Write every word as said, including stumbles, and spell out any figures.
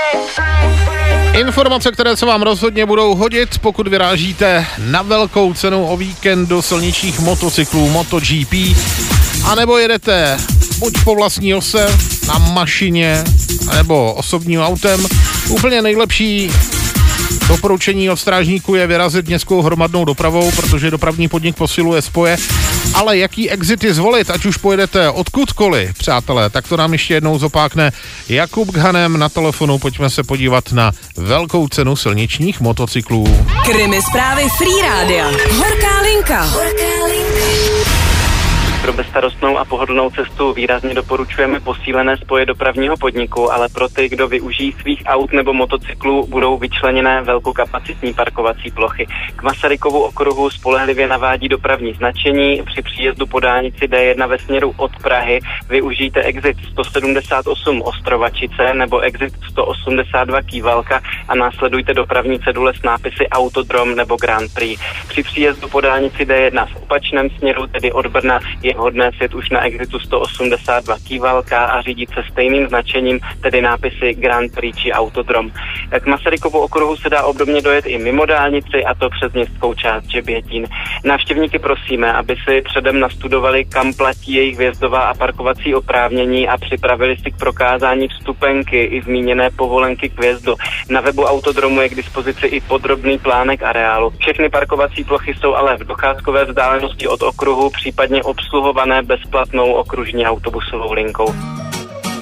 Informace, které se vám rozhodně budou hodit, pokud vyrážíte na velkou cenu o víkend do silničních motocyklů MotoGP, anebo jedete buď po vlastní ose, na mašině, nebo osobním autem. Úplně nejlepší doporučení od strážníků je vyrazit městskou hromadnou dopravou, protože dopravní podnik posiluje spoje. Ale jaký exity zvolit, ať už pojedete odkudkoliv, přátelé, tak to nám ještě jednou zopákne Jakub Ghanem na telefonu. Pojďme se podívat na velkou cenu silničních motocyklů. Krimi zprávy Free Rádia. Horká linka. Horká linka. Pro bezstarostnou a pohodlnou cestu výrazně doporučujeme posílené spoje dopravního podniku, ale pro ty, kdo využijí svých aut nebo motocyklů, budou vyčleněné velkokapacitní parkovací plochy. K Masarykovu okruhu spolehlivě navádí dopravní značení. Při příjezdu po dálnici D jedna ve směru od Prahy využijte exit sto sedmdesát osm Ostrovačice nebo exit sto osmdesát dva Kývalka a následujte dopravní cedule s nápisy Autodrom nebo Grand Prix. Při příjezdu po dálnici D jedna v opačném směru, tedy od Brna, je vhodné sjet už na exitu sto osmdesát dva Kývalka a řídit se stejným značením, tedy nápisy Grand Prix či Autodrom. K Masarykovu okruhu se dá obdobně dojet i mimo dálnici, a to přes městskou část Žebětín. Návštěvníky prosíme, aby si předem nastudovali, kam platí jejich vjezdová a parkovací oprávnění a připravili si k prokázání vstupenky i zmíněné povolenky k vjezdu. Na webu Autodromu je k dispozici i podrobný plánek areálu. Všechny parkovací plochy jsou ale v docházkové vzdálenosti od okruhu, případně obsluhované bezplatnou okružní autobusovou linkou.